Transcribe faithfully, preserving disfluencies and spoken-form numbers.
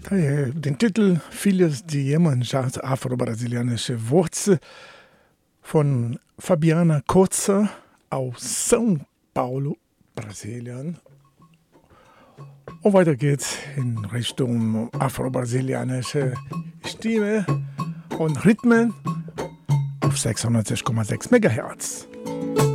Den Titel Filhos de Iemanjá, afro-brasilianische Wurzel von Fabiana Kurzer aus São Paulo, Brasilien. Und weiter geht's in Richtung afro-brasilianische Stimme und Rhythmen auf sechsundneunzig Komma sechs Megahertz.